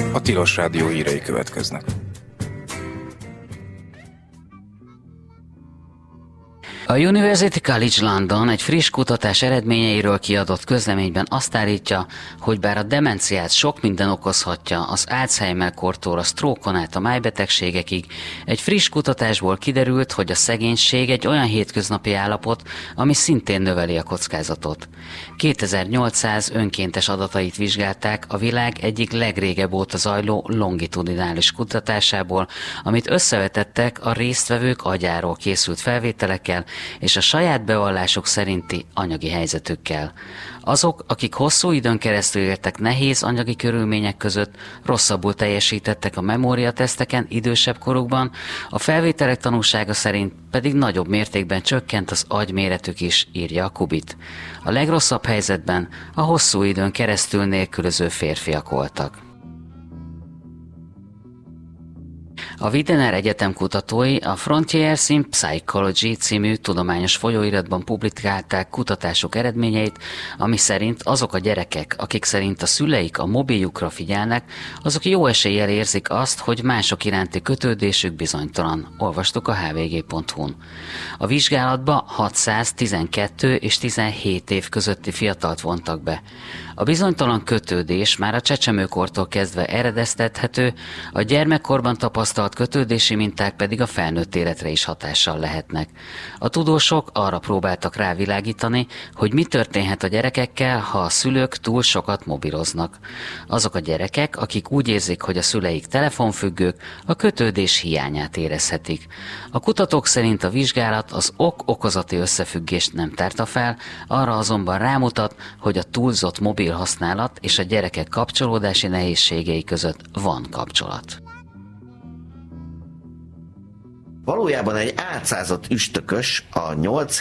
A Tilos Rádió hírei következnek. A University College London egy friss kutatás eredményeiről kiadott közleményben azt állítja, hogy bár a demenciát sok minden okozhatja, az Alzheimer-kortól a stroke-on át a májbetegségekig, egy friss kutatásból kiderült, hogy a szegénység egy olyan hétköznapi állapot, ami szintén növeli a kockázatot. 2800 önkéntes adatait vizsgálták a világ egyik legrégebb óta zajló longitudinális kutatásából, amit összevetettek a résztvevők agyáról készült felvételekkel, és a saját bevallások szerinti anyagi helyzetükkel. Azok, akik hosszú időn keresztül éltek nehéz anyagi körülmények között, rosszabbul teljesítettek a memóriateszteken idősebb korukban, a felvételek tanúsága szerint pedig nagyobb mértékben csökkent az agyméretük is, írja a Kubit. A legrosszabb helyzetben a hosszú időn keresztül nélkülöző férfiak voltak. A Widener Egyetem kutatói a Frontiers in Psychology című tudományos folyóiratban publikálták kutatások eredményeit, ami szerint azok a gyerekek, akik szerint a szüleik a mobiljukra figyelnek, azok jó eséllyel érzik azt, hogy mások iránti kötődésük bizonytalan. Olvastuk a hvg.hu-n. A vizsgálatba 612 és 17 év közötti fiatalt vontak be. A bizonytalan kötődés már a csecsemőkortól kezdve eredeztethető, a gyermekkorban tapasztalt kötődési minták pedig a felnőtt életre is hatással lehetnek. A tudósok arra próbáltak rávilágítani, hogy mi történhet a gyerekekkel, ha a szülők túl sokat mobiloznak. Azok a gyerekek, akik úgy érzik, hogy a szüleik telefonfüggők, a kötődés hiányát érezhetik. A kutatók szerint a vizsgálat az ok-okozati összefüggést nem tárta fel, arra azonban rámutat, hogy a túlzott mobil használat és a gyerekek kapcsolódási nehézségei között van kapcsolat. Valójában egy átszázott üstökös, a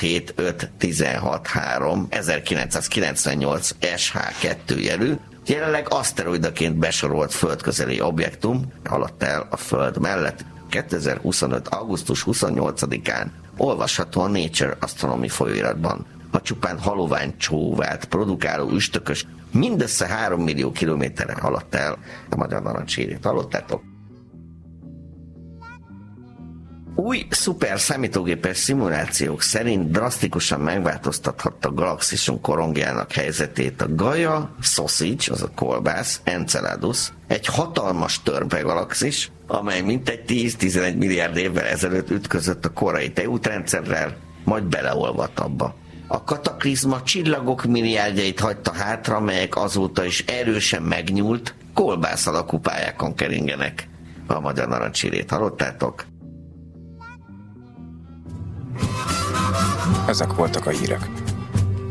875163 1998 SH2 jelű, jelenleg aszteroidaként besorolt földközeli objektum haladt el a Föld mellett 2025. augusztus 28-án, olvasható a Nature Astronomy folyóiratban. A csupán halovány csóvát produkáló üstökös mindössze 3 millió kilométerre haladt el a Magyar Narancshírét. Hallottátok? Új szuper számítógépes szimulációk szerint drasztikusan megváltoztathatta galaxisunk korongjának helyzetét a Gaia Sausage, az a kolbász, Enceladus, egy hatalmas törpegalaxis, amely mintegy 10-11 milliárd évvel ezelőtt ütközött a korai tejútrendszerrel, majd beleolvadt abba. A kataklizma csillagok milliárdjait hagyta hátra, melyek azóta is erősen megnyúlt, kolbász alakú pályákon keringenek. A Magyar Narancshírét hallottátok? Ezek voltak a hírek.